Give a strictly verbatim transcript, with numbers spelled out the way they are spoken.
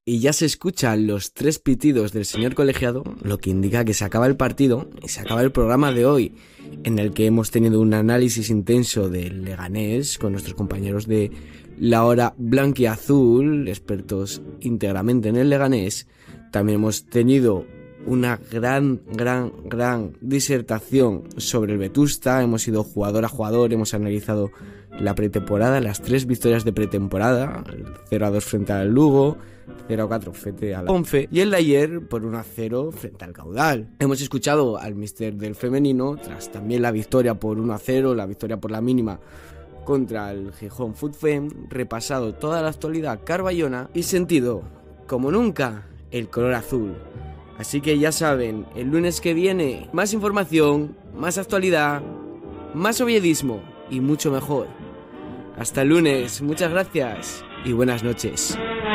y ya se escuchan los tres pitidos del señor colegiado, lo que indica que se acaba el partido y se acaba el programa de hoy, en el que hemos tenido un análisis intenso del Leganés con nuestros compañeros de La Hora Blanquiazul, expertos íntegramente en el Leganés. También hemos tenido una gran, gran, gran disertación sobre el Vetusta. Hemos ido jugador a jugador, hemos analizado la pretemporada, las tres victorias de pretemporada, el cero a dos frente al Lugo, cero a cuatro frente al Ponfe y el de ayer por uno a cero frente al Caudal. Hemos escuchado al míster del femenino, tras también la victoria por uno a cero, la victoria por la mínima contra el Gijón Futfem, repasado toda la actualidad carballona y sentido, como nunca, el color azul. Así que ya saben, el lunes que viene, más información, más actualidad, más oviedismo y mucho mejor. Hasta el lunes, muchas gracias y buenas noches.